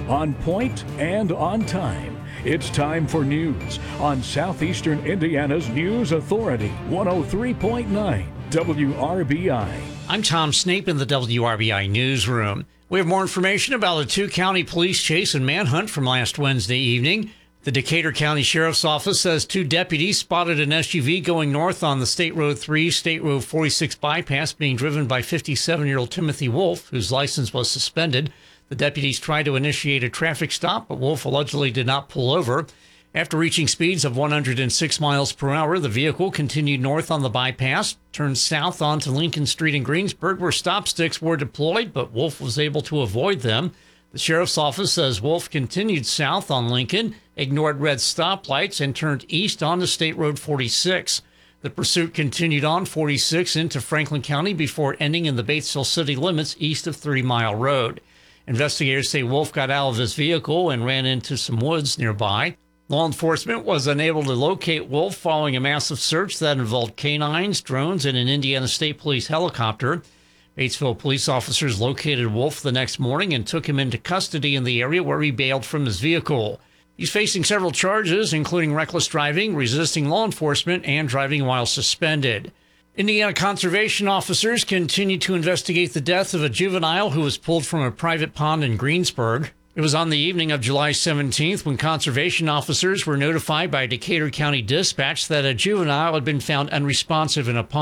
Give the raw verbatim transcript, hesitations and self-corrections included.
on point and on time. It's time for news on Southeastern Indiana's News Authority, one oh three point nine W R B I. I'm Tom Snape in the W R B I newsroom. We have more information about a two-county police chase and manhunt from last Wednesday evening. The Decatur County Sheriff's Office says two deputies spotted an S U V going north on the State Road three, State Road forty-six bypass being driven by fifty-seven-year-old Timothy Wolf, whose license was suspended. The deputies tried to initiate a traffic stop, but Wolf allegedly did not pull over. After reaching speeds of one hundred six miles per hour, the vehicle continued north on the bypass, turned south onto Lincoln Street in Greensburg, where stop sticks were deployed, but Wolf was able to avoid them. The sheriff's office says Wolf continued south on Lincoln, ignored red stoplights, and turned east onto State Road forty-six. The pursuit continued on forty-six into Franklin County before ending in the Batesville city limits east of Three Mile Road. Investigators say Wolf got out of his vehicle and ran into some woods nearby. Law enforcement was unable to locate Wolf following a massive search that involved canines, drones, and an Indiana State Police helicopter. Batesville police officers located Wolf the next morning and took him into custody in the area where he bailed from his vehicle. He's facing several charges, including reckless driving, resisting law enforcement, and driving while suspended. Indiana conservation officers continue to investigate the death of a juvenile who was pulled from a private pond in Greensburg. It was on the evening of July seventeenth when conservation officers were notified by Decatur County Dispatch that a juvenile had been found unresponsive in a pond.